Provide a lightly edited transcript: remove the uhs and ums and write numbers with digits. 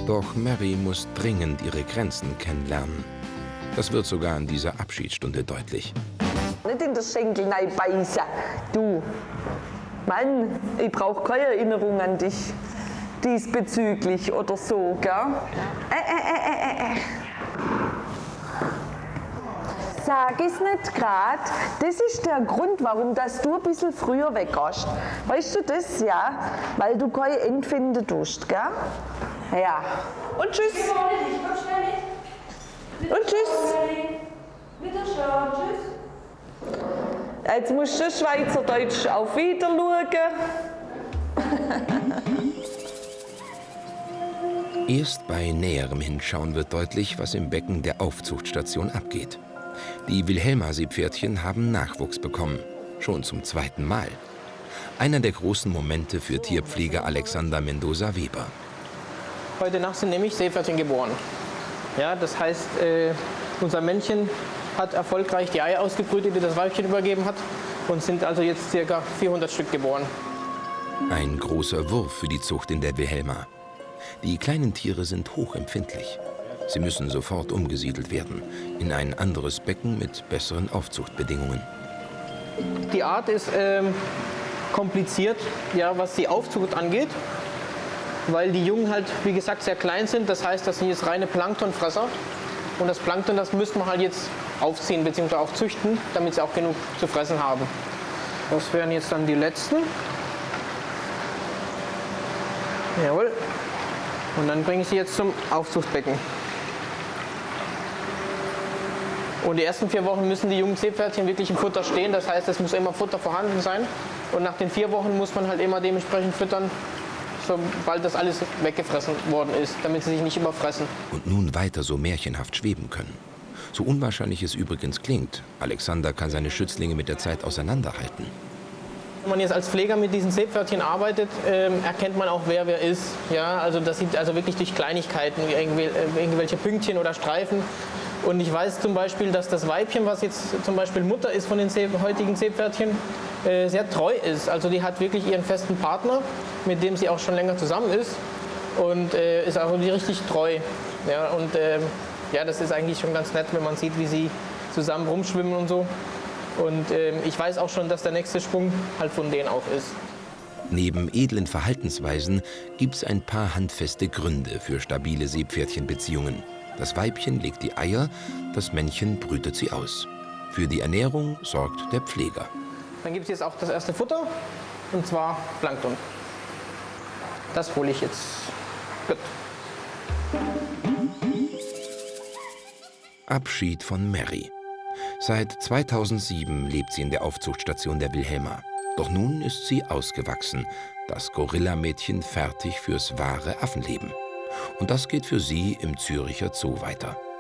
Doch Mary muss dringend ihre Grenzen kennenlernen. Das wird sogar in dieser Abschiedsstunde deutlich. Nicht in der Schenkel beißen, du. Mann, ich brauche keine Erinnerung an dich diesbezüglich oder so, gell? Sag es nicht grad, das ist der Grund, warum dass du ein bisschen früher weggehst. Weißt du das, ja? Weil du keine Endfinden tust, gell? Ja. Und tschüss. Und tschüss. Wiederschauen, tschüss. Jetzt musst du Schweizerdeutsch auf wieder schauen. Erst bei näherem Hinschauen wird deutlich, was im Becken der Aufzuchtstation abgeht. Die Wilhelma-Seepferdchen haben Nachwuchs bekommen, schon zum 2. Mal. Einer der großen Momente für Tierpfleger Alexander Mendoza-Weber. Heute Nacht sind nämlich Seepferdchen geboren. Ja, das heißt, unser Männchen hat erfolgreich die Eier ausgebrütet, die das Weibchen übergeben hat, und sind also jetzt ca. 400 Stück geboren. Ein großer Wurf für die Zucht in der Wilhelma. Die kleinen Tiere sind hochempfindlich. Sie müssen sofort umgesiedelt werden, in ein anderes Becken mit besseren Aufzuchtbedingungen. Die Art ist kompliziert, ja, was die Aufzucht angeht, weil die Jungen halt, wie gesagt, sehr klein sind. Das heißt, das sind jetzt reine Planktonfresser. Und das Plankton, das müssen wir halt jetzt aufziehen bzw. auch züchten, damit sie auch genug zu fressen haben. Das wären jetzt dann die letzten. Jawohl. Und dann bringe ich sie jetzt zum Aufzuchtbecken. Und die ersten 4 Wochen müssen die jungen Seepferdchen wirklich im Futter stehen. Das heißt, es muss immer Futter vorhanden sein. Und nach den 4 Wochen muss man halt immer dementsprechend füttern, sobald das alles weggefressen worden ist, damit sie sich nicht überfressen. Und nun weiter so märchenhaft schweben können. So unwahrscheinlich es übrigens klingt, Alexander kann seine Schützlinge mit der Zeit auseinanderhalten. Wenn man jetzt als Pfleger mit diesen Seepferdchen arbeitet, erkennt man auch, wer ist. Ja, also das sieht also wirklich durch Kleinigkeiten, wie irgendwelche Pünktchen oder Streifen. Und ich weiß zum Beispiel, dass das Weibchen, was jetzt zum Beispiel Mutter ist von den heutigen Seepferdchen, sehr treu ist. Also die hat wirklich ihren festen Partner, mit dem sie auch schon länger zusammen ist, und ist auch richtig treu. Ja, und ja, das ist eigentlich schon ganz nett, wenn man sieht, wie sie zusammen rumschwimmen und so. Und ich weiß auch schon, dass der nächste Sprung halt von denen auch ist. Neben edlen Verhaltensweisen gibt es ein paar handfeste Gründe für stabile Seepferdchenbeziehungen. Das Weibchen legt die Eier, das Männchen brütet sie aus. Für die Ernährung sorgt der Pfleger. Dann gibt es jetzt auch das erste Futter, und zwar Plankton. Das hole ich jetzt. Gut. Abschied von Mary. Seit 2007 lebt sie in der Aufzuchtstation der Wilhelma. Doch nun ist sie ausgewachsen, das Gorillamädchen fertig fürs wahre Affenleben. Und das geht für sie im Züricher Zoo weiter.